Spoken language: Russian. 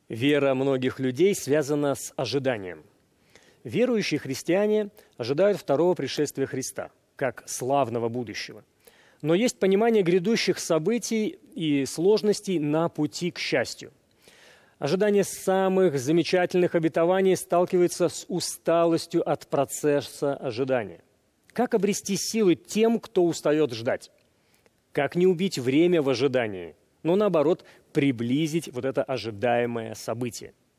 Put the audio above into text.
Вера многих людей связана с ожиданием. Верующие христиане ожидают второго пришествия Христа, как славного будущего. Но есть понимание грядущих событий и сложностей на пути к счастью. Ожидание самых замечательных обетований сталкивается с усталостью от процесса ожидания. Как обрести силы тем, кто устает ждать? Как не убить время в ожидании, но наоборот приблизить вот это ожидаемое событие?